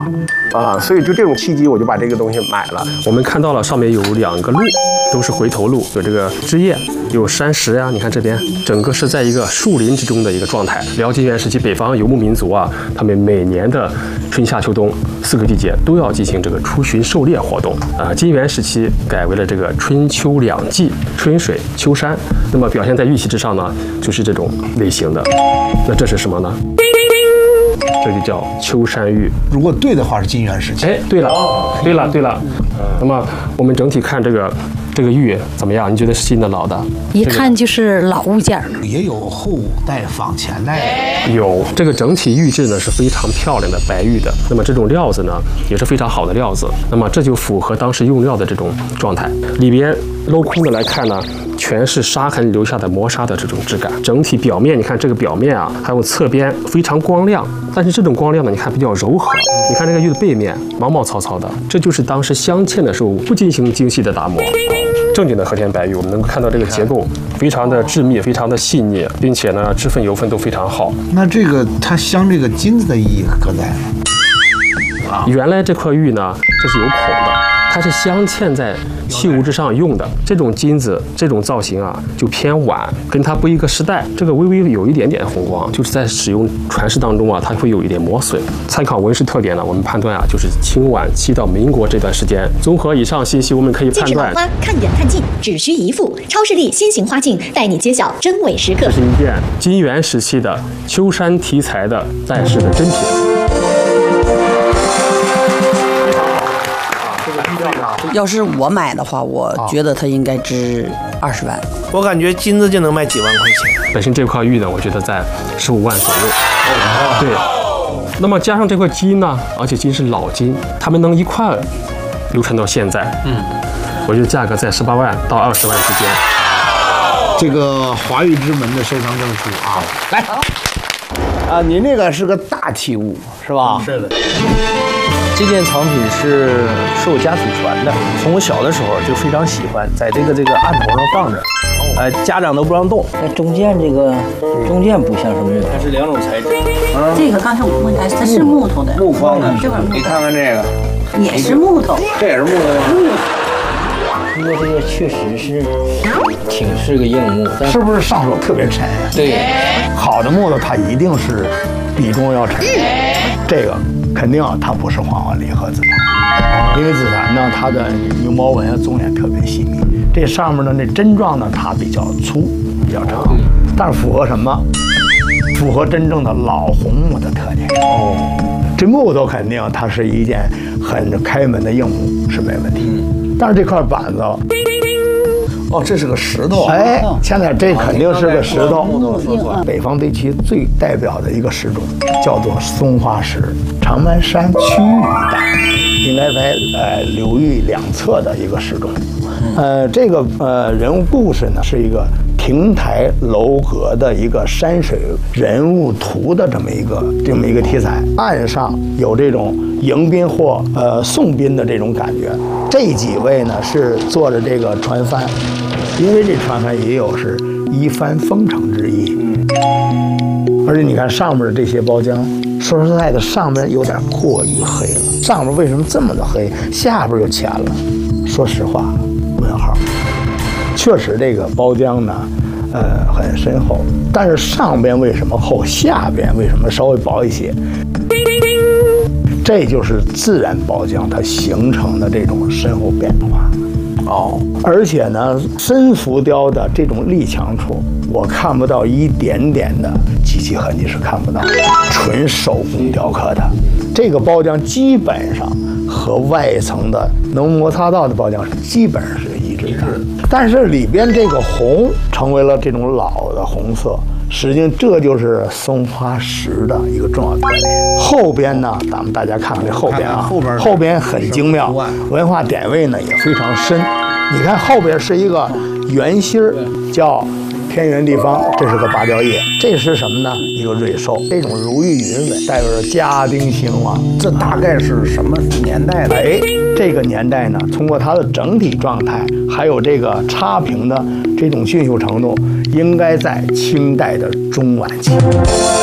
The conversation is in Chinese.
所以就这种契机，我就把这个东西买了。 我们看到了上面有2个鹿，都是回头鹿，有这个枝叶，有山石呀。你看这边，整个是在一个树林之中的一个状态。辽金元时期，北方游牧民族啊，他们每年的春夏秋冬4个季节都要进行这个出巡狩猎活动金元时期改为了这个春秋2季，春水秋山。那么表现在玉器之上呢，就是这种类型的。那这是什么呢？这就叫秋山玉。 如果对的话，是金元时期。 哎，对了，对了。那么我们整体看这个玉怎么样？你觉得是新的老的？ 一看就是老物件。 也有后代仿前代。 有这个整体玉质呢是非常漂亮的白玉的。那么这种料子呢也是非常好的料子。那么这就符合当时用料的这种状态。里边镂空的来看呢，全是砂痕留下的磨砂的这种质感。整体表面，你看这个表面啊，还有侧边非常光亮，但是这种光亮呢，你看比较柔和。你看这个玉的背面毛毛糙糙的，这就是当时镶嵌的时候不进行精细的打磨。正经的和田白玉，我们能够看到这个结构非常的致密，非常的细腻，并且呢，脂分油分都非常好。 那这个它镶这个金子的意义何在呢？ 原来这块玉呢，这是有孔的，它是镶嵌在器物之上用的。这种金子这种造型啊，就偏晚，跟它不一个时代。这个微微有一点点红光，就是在使用传世当中啊，它会有一点磨损。参考纹饰特点呢，我们判断啊，就是清晚期到民国这段时间。综合以上信息，我们可以判断。 花看远看近，只需一副超视力新型花镜，带你揭晓真伪时刻。 这是一件金元时期的秋山题材的在世的真品。 要是我买的话，我觉得它应该值20万。 我感觉金子就能卖几万块钱。 本身这块玉呢，我觉得在15万左右。对。那么加上这块金呢，而且金是老金，它们能一块流传到现在。我觉得价格在18万到20万之间。 这个华玉之门的收藏证书啊，来。您这个是个大器物是吧？ 是的。这件藏品是受家祖传的，从我小的时候就非常喜欢，在这个案头上放着，家长都不让动。 那中间这个中间不像什么， 它是2种材质。 这个刚才我问他，它是木头的， 木框的。 你看看这个， 也是木头， 这也是木头吗？ 不过这个确实是挺是个硬木， 是不是上手特别沉？ 对， 好的木头它一定是比重要沉，这个。肯定它不是黄花梨和紫檀，因为紫檀呢，它的牛毛纹啊纵眼特别细密，这上面的那针状呢，它比较粗，比较长，但是符合什么？符合真正的老红木的特点。这木头肯定它是一件很开门的硬木是没问题，但是这块板子。 这是个石头。 现在这肯定是个石头。北方地区最代表的一个石种叫做松花石，长白山区域一带，应该在流域2侧的一个石种。这个人物故事呢，是一个亭台楼阁的一个山水人物图的这么一个题材，岸上有这种迎宾或送宾的这种感觉。这几位呢是坐着这个船帆，因为这船帆也有是一帆风成之意。而且你看上面的这些包浆，说实在的，上面有点过于黑了。上面为什么这么的黑，下边又浅了？说实话，问号。确实这个包浆呢，很深厚，但是上边为什么厚，下边为什么稍微薄一些？这就是自然包浆它形成的这种深厚变化。而且呢，深浮雕的这种立墙处，我看不到一点点的机器痕迹，是看不到，纯手工雕刻的。这个包浆基本上和外层的能摩擦到的包浆基本上是一致的，但是里边这个红成为了这种老的红色。实际上，这就是松花石的一个重要特点。后边呢，咱们大家看看这后边啊，后边很精妙，文化点位呢也非常深。你看后边是一个圆心儿，叫天圆地方，这是个芭蕉叶，这是什么呢？一个瑞兽，这种如玉云纹，代表着家丁兴旺。这大概是什么年代的？这个年代呢，通过它的整体状态，还有这个插屏的这种俊秀程度，应该在清代的中晚期。